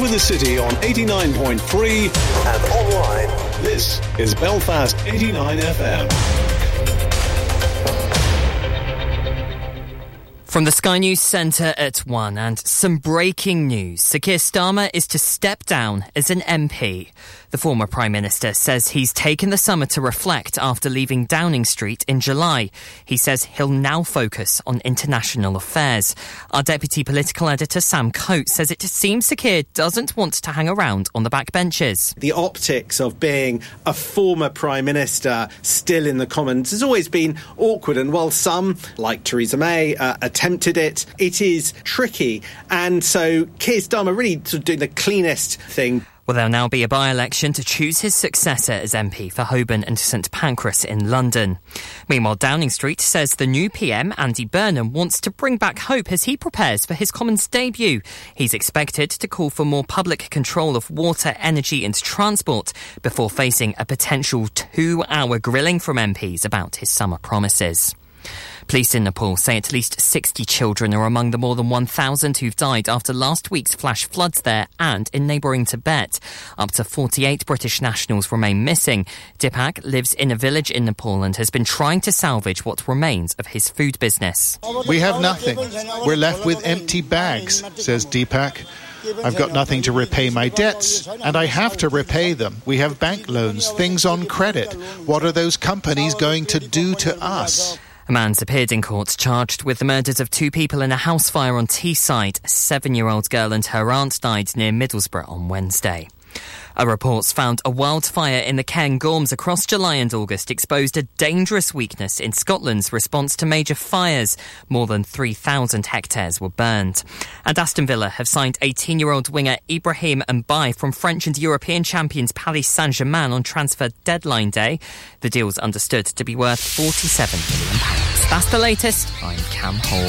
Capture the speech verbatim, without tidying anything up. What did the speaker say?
over the city on eighty-nine point three and online. This is Belfast eighty-nine F M. From the Sky News Centre at one, and some breaking news. Sir Keir Starmer is to step down as an M P. The former Prime Minister says he's taken the summer to reflect after leaving Downing Street in July. He says he'll now focus on international affairs. Our Deputy Political Editor Sam Coates says it seems Sir Keir doesn't want to hang around on the backbenches. The optics of being a former Prime Minister still in the Commons has always been awkward, and while some, like Theresa May, uh, attempted it, it is tricky. And so Keir Starmer really sort of doing the cleanest thing. Well, there'll now be a by-election to choose his successor as M P for Holborn and St Pancras in London. Meanwhile, Downing Street says the new P M, Andy Burnham, wants to bring back hope as he prepares for his Commons debut. He's expected to call for more public control of water, energy and transport before facing a potential two-hour grilling from M Ps about his summer promises. Police in Nepal say at least sixty children are among the more than one thousand who've died after last week's flash floods there and in neighbouring Tibet. Up to forty-eight British nationals remain missing. Deepak lives in a village in Nepal and has been trying to salvage what remains of his food business. We have nothing. We're left with empty bags, says Deepak. I've got nothing to repay my debts, and I have to repay them. We have bank loans, things on credit. What are those companies going to do to us? A man's appeared in court charged with the murders of two people in a house fire on Teesside. A seven-year-old girl and her aunt died near Middlesbrough on Wednesday. A report's found a wildfire in the Cairngorms across July and August exposed a dangerous weakness in Scotland's response to major fires. More than three thousand hectares were burned. And Aston Villa have signed eighteen-year-old winger Ibrahim Mbaye from French and European champions Paris Saint-Germain on transfer deadline day. The deal's understood to be worth forty-seven million pounds. That's the latest. I'm Cam Hall.